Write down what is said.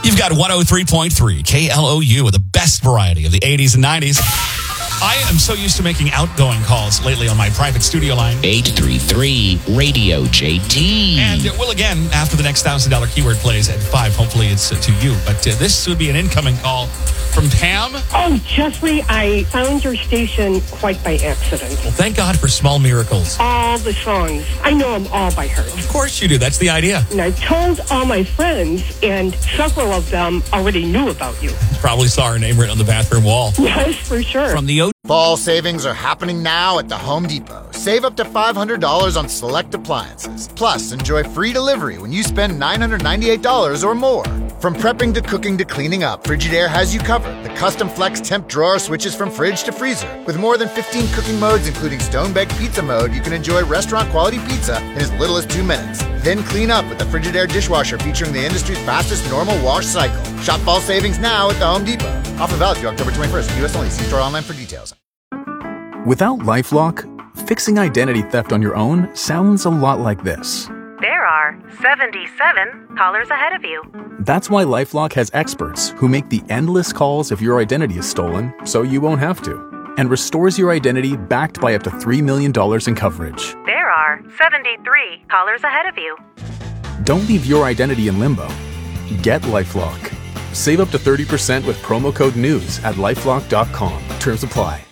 You've got 103.3 KLOU with the best variety of the 80s and 90s. I am so used to making outgoing calls lately on my private studio line. 833 Radio JT. And it will again after the next $1,000 keyword plays at 5. Hopefully it's to you. But this would be an incoming call from Pam. Oh, Jeffrey, I found your station quite by accident. Well, thank God for small miracles. All the songs. I know them all by heart. Of course you do. That's the idea. And I've told all my friends, and several of them already knew about you. Probably saw her name written on the bathroom wall. Yes, for sure. From the Fall savings are happening now at the Home Depot. Save up to $500 on select appliances. Plus, enjoy free delivery when you spend $998 or more. From prepping to cooking to cleaning up, Frigidaire has you covered. The custom flex temp drawer switches from fridge to freezer. With more than 15 cooking modes, including stone-baked pizza mode, you can enjoy restaurant-quality pizza in as little as 2 minutes. Then clean up with the Frigidaire dishwasher featuring the industry's fastest normal wash cycle. Shop fall savings now at the Home Depot. Offer valid through October 21st. U.S. only. See store online for details. Without LifeLock, fixing identity theft on your own sounds a lot like this. There are 77 callers ahead of you. That's why LifeLock has experts who make the endless calls if your identity is stolen so you won't have to, and restores your identity backed by up to $3 million in coverage. There are 73 callers ahead of you. Don't leave your identity in limbo. Get LifeLock. Save up to 30% with promo code NEWS at LifeLock.com. Terms apply.